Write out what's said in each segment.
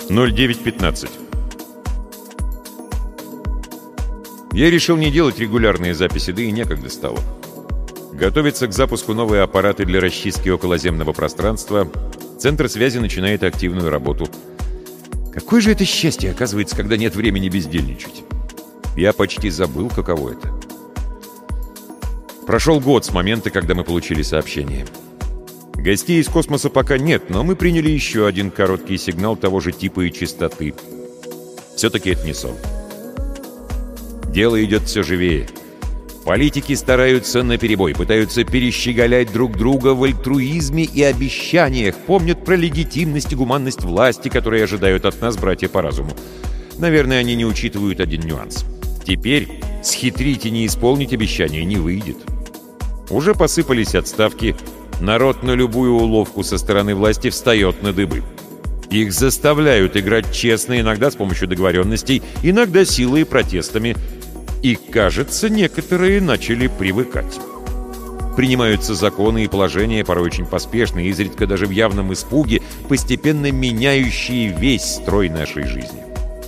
09:15. Я решил не делать регулярные записи, да и некогда стало. Готовятся к запуску новые аппараты для расчистки околоземного пространства. Центр связи начинает активную работу. Какое же это счастье, оказывается, когда нет времени бездельничать. Я почти забыл, каково это. Прошел год с момента, когда мы получили сообщение. Гостей из космоса пока нет, но мы приняли еще один короткий сигнал того же типа и частоты. Все-таки это не сон. Дело идет все живее. Политики стараются наперебой, пытаются перещеголять друг друга в альтруизме и обещаниях, помнят про легитимность и гуманность власти, которые ожидают от нас братья по разуму. Наверное, они не учитывают один нюанс. Теперь схитрить и не исполнить обещания не выйдет. Уже посыпались отставки, народ на любую уловку со стороны власти встает на дыбы. Их заставляют играть честно, иногда с помощью договоренностей, иногда силой и протестами. И, кажется, некоторые начали привыкать. Принимаются законы и положения, порой очень поспешные, изредка даже в явном испуге, постепенно меняющие весь строй нашей жизни.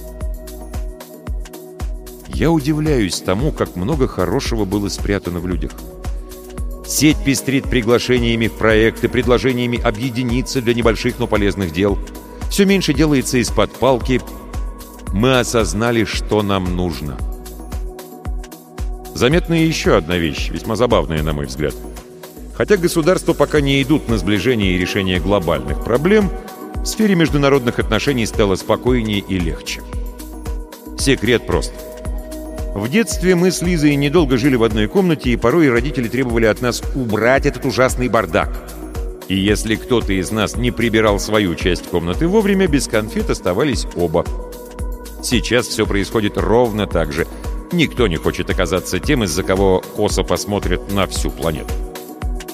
Я удивляюсь тому, как много хорошего было спрятано в людях. Сеть пестрит приглашениями в проекты, предложениями объединиться для небольших, но полезных дел. Все меньше делается из-под палки. Мы осознали, что нам нужно. Заметна еще одна вещь, весьма забавная, на мой взгляд. Хотя государства пока не идут на сближение и решение глобальных проблем, в сфере международных отношений стало спокойнее и легче. Секрет прост. В детстве мы с Лизой недолго жили в одной комнате, и порой родители требовали от нас убрать этот ужасный бардак. И если кто-то из нас не прибирал свою часть комнаты вовремя, без конфет оставались оба. Сейчас все происходит ровно так же. Никто не хочет оказаться тем, из-за кого косо посмотрят на всю планету.